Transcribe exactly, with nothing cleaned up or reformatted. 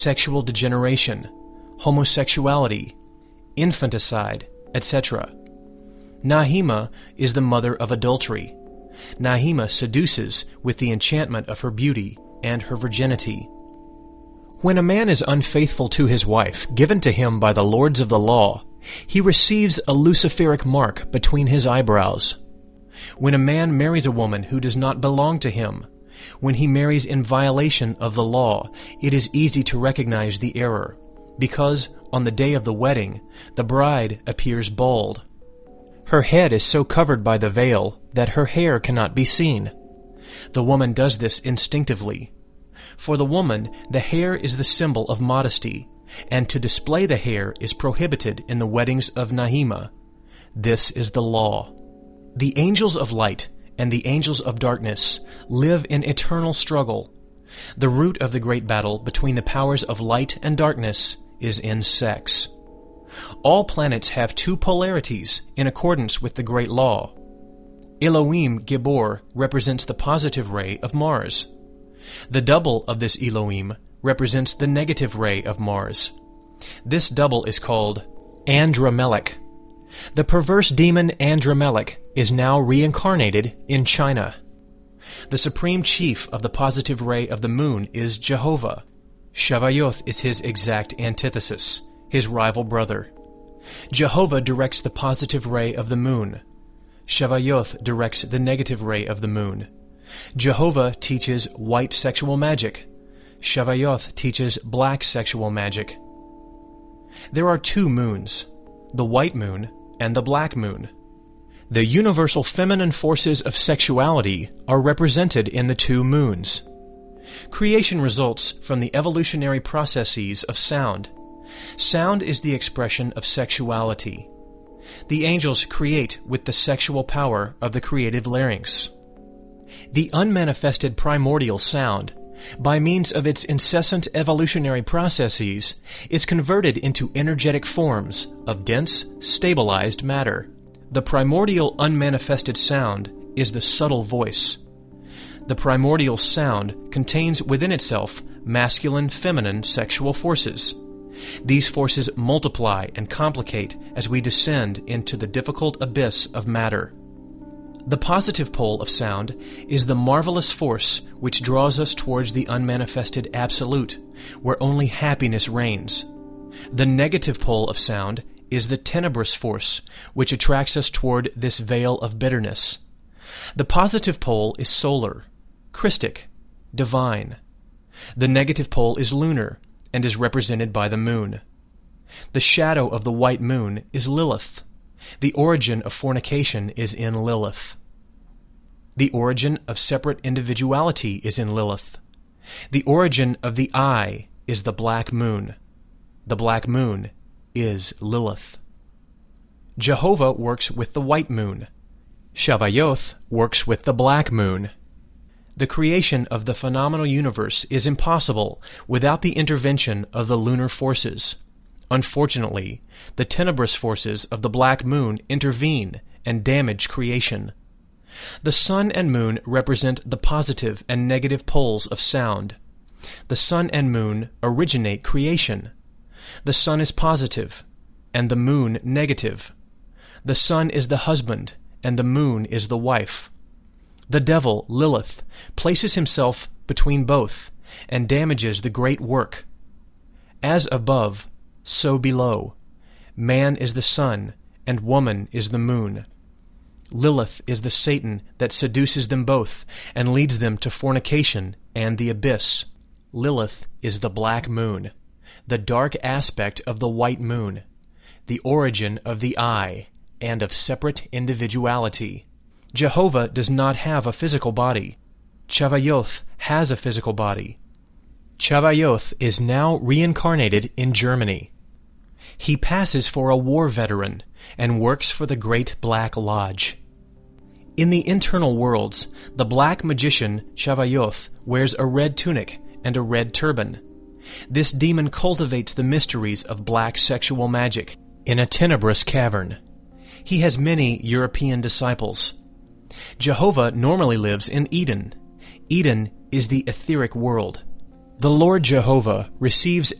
sexual degeneration, homosexuality, infanticide, et cetera. Nahima is the mother of adultery. Nahima seduces with the enchantment of her beauty and her virginity. When a man is unfaithful to his wife, given to him by the lords of the law, he receives a luciferic mark between his eyebrows. When a man marries a woman who does not belong to him, when he marries in violation of the law, it is easy to recognize the error, because on the day of the wedding, the bride appears bald. Her head is so covered by the veil that her hair cannot be seen. The woman does this instinctively. For the woman, the hair is the symbol of modesty, and to display the hair is prohibited in the weddings of Nahima. This is the law. The angels of light and the angels of darkness live in eternal struggle. The root of the great battle between the powers of light and darkness is in sex. All planets have two polarities in accordance with the great law. Elohim Gibor represents the positive ray of Mars. The double of this Elohim represents the negative ray of Mars. This double is called Andramelech. The perverse demon Andramelech is now reincarnated in China. The supreme chief of the positive ray of the moon is Jehovah. Shavayoth is his exact antithesis, his rival brother. Jehovah directs the positive ray of the moon. Shavayoth directs the negative ray of the moon. Jehovah teaches white sexual magic. Shavayoth teaches black sexual magic. There are two moons, the white moon and the black moon. The universal feminine forces of sexuality are represented in the two moons. Creation results from the evolutionary processes of sound. Sound is the expression of sexuality. The angels create with the sexual power of the creative larynx. The unmanifested primordial sound, by means of its incessant evolutionary processes, is converted into energetic forms of dense, stabilized matter. The primordial unmanifested sound is the subtle voice. The primordial sound contains within itself masculine-feminine sexual forces. These forces multiply and complicate as we descend into the difficult abyss of matter. The positive pole of sound is the marvelous force which draws us towards the unmanifested absolute, where only happiness reigns. The negative pole of sound is the tenebrous force which attracts us toward this veil of bitterness. The positive pole is solar, Christic, divine. The negative pole is lunar and is represented by the moon. The shadow of the white moon is Lilith. The origin of fornication is in Lilith. The origin of separate individuality is in Lilith. The origin of the I is the black moon. The black moon is Lilith. Jehovah works with the white moon. Shavayoth works with the black moon. The creation of the phenomenal universe is impossible without the intervention of the lunar forces. Unfortunately, the tenebrous forces of the black moon intervene and damage creation. The sun and moon represent the positive and negative poles of sound. The sun and moon originate creation. The sun is positive, and the moon negative. The sun is the husband, and the moon is the wife. The devil, Lilith, places himself between both, and damages the great work. As above, so below. Man is the sun, and woman is the moon. Lilith is the Satan that seduces them both, and leads them to fornication and the abyss. Lilith is the black moon, the dark aspect of the white moon, the origin of the I, and of separate individuality. Jehovah does not have a physical body. Chavayoth has a physical body. Chavayoth is now reincarnated in Germany. He passes for a war veteran and works for the Great Black Lodge. In the internal worlds, the black magician Chavayoth wears a red tunic and a red turban. This demon cultivates the mysteries of black sexual magic in a tenebrous cavern. He has many European disciples. Jehovah normally lives in Eden. Eden is the etheric world. The Lord Jehovah receives